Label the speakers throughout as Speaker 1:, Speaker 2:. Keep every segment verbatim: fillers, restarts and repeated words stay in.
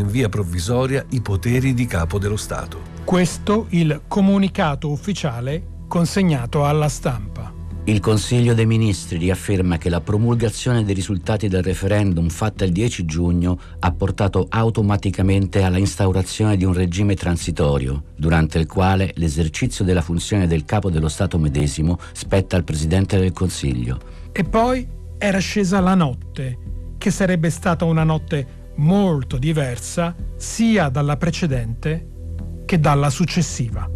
Speaker 1: in via provvisoria i poteri di capo dello Stato.
Speaker 2: Questo il comunicato ufficiale consegnato alla stampa.
Speaker 3: Il Consiglio dei Ministri riafferma che la promulgazione dei risultati del referendum fatta il dieci giugno ha portato automaticamente alla instaurazione di un regime transitorio, durante il quale l'esercizio della funzione del capo dello Stato medesimo spetta al Presidente del Consiglio.
Speaker 2: E poi era scesa la notte, che sarebbe stata una notte molto diversa sia dalla precedente che dalla successiva.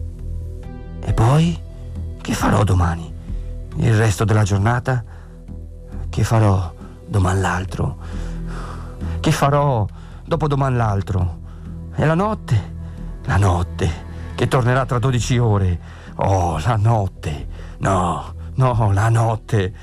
Speaker 4: E poi? Che farò domani? Il resto della giornata? Che farò domani l'altro? Che farò dopo domani l'altro? E la notte? La notte, che tornerà tra dodici ore. Oh, la notte. No, no, la notte.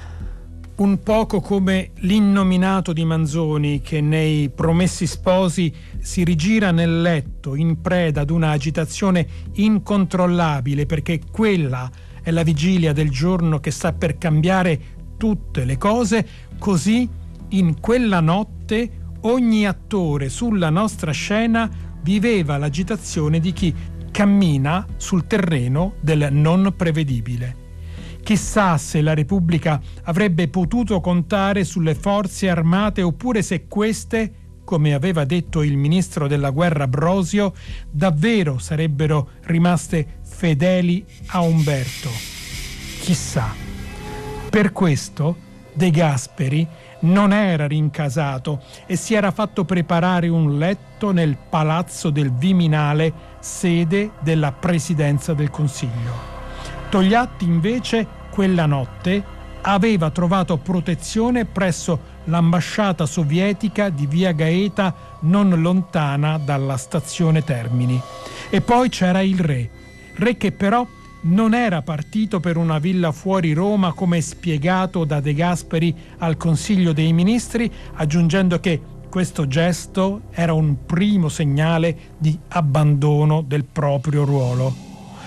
Speaker 2: Un poco come l'innominato di Manzoni che nei Promessi Sposi si rigira nel letto in preda ad una agitazione incontrollabile perché quella è la vigilia del giorno che sta per cambiare tutte le cose, così in quella notte ogni attore sulla nostra scena viveva l'agitazione di chi cammina sul terreno del non prevedibile. Chissà se la Repubblica avrebbe potuto contare sulle forze armate oppure se queste, come aveva detto il ministro della guerra Brosio, davvero sarebbero rimaste fedeli a Umberto. Chissà. Per questo De Gasperi non era rincasato e si era fatto preparare un letto nel palazzo del Viminale, sede della Presidenza del Consiglio. Togliatti invece quella notte aveva trovato protezione presso l'ambasciata sovietica di via Gaeta, non lontana dalla stazione Termini. E poi c'era il re, re che però non era partito per una villa fuori Roma come spiegato da De Gasperi al Consiglio dei Ministri, aggiungendo che questo gesto era un primo segnale di abbandono del proprio ruolo.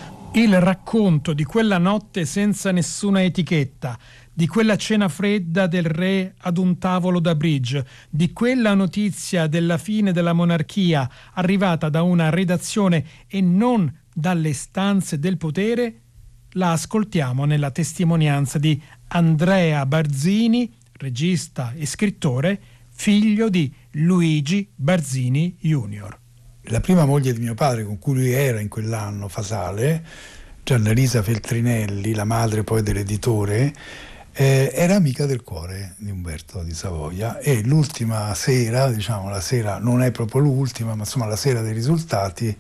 Speaker 2: Il racconto di quella notte senza nessuna etichetta, di quella cena fredda del re ad un tavolo da bridge, di quella notizia della fine della monarchia arrivata da una redazione e non dalle stanze del potere, la ascoltiamo nella testimonianza di Andrea Barzini, regista e scrittore, figlio di Luigi Barzini junior
Speaker 5: La prima moglie di mio padre, con cui lui era in quell'anno fatale, Giannalisa Feltrinelli, la madre poi dell'editore, eh, era amica del cuore di Umberto di Savoia, e l'ultima sera, diciamo la sera, non è proprio l'ultima, ma insomma la sera dei risultati,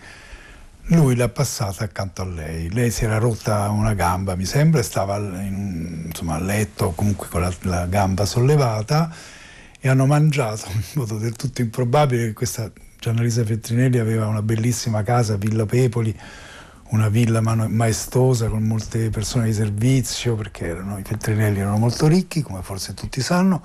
Speaker 5: lui l'ha passata accanto a lei. Lei si era rotta una gamba, mi sembra, e stava in, insomma, a letto, comunque con la, la gamba sollevata, e hanno mangiato in modo del tutto improbabile, che questa Giannalisa Feltrinelli aveva una bellissima casa a Villa Pepoli, una villa maestosa con molte persone di servizio, perché erano, i Feltrinelli erano molto ricchi, come forse tutti sanno,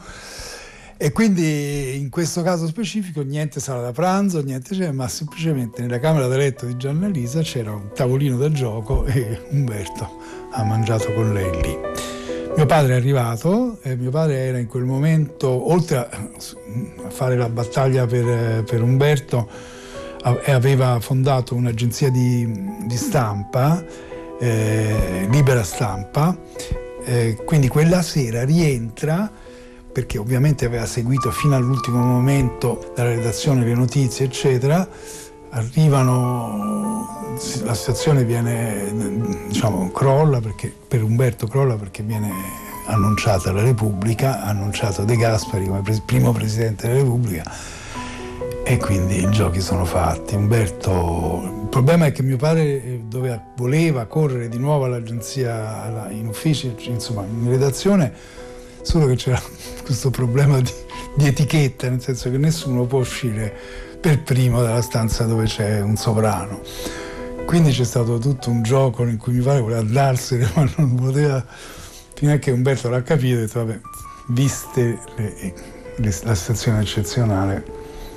Speaker 5: e quindi in questo caso specifico niente sala da pranzo, niente cena, ma semplicemente nella camera da letto di Giannalisa c'era un tavolino da gioco e Umberto ha mangiato con lei lì. Mio padre è arrivato e mio padre era in quel momento, oltre a fare la battaglia per, per Umberto, aveva fondato un'agenzia di, di stampa, eh, Libera Stampa, eh, quindi quella sera rientra, perché ovviamente aveva seguito fino all'ultimo momento dalla redazione le notizie, eccetera. Arrivano, la situazione viene, diciamo, crolla, perché per Umberto crolla perché viene annunciata la Repubblica, annunciato De Gasperi come pre- primo presidente della Repubblica, e quindi i giochi sono fatti. Umberto, il problema è che mio padre doveva, voleva correre di nuovo all'agenzia, alla, in ufficio, insomma in redazione, solo che c'era questo problema di, di etichetta, nel senso che nessuno può uscire per primo dalla stanza dove c'è un sovrano. Quindi c'è stato tutto un gioco in cui mi pare voleva andarsene, ma non poteva, fino a che Umberto l'ha capito e ha detto vabbè, viste le, le, la situazione eccezionale,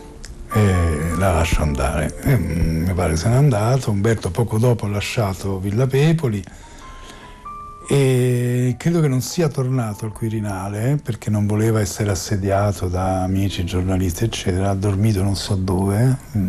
Speaker 5: eh, la lascio andare. E mio padre se n'è andato, Umberto poco dopo ha lasciato Villa Pepoli e credo che non sia tornato al Quirinale, perché non voleva essere assediato da amici, giornalisti, eccetera. Ha dormito non so dove,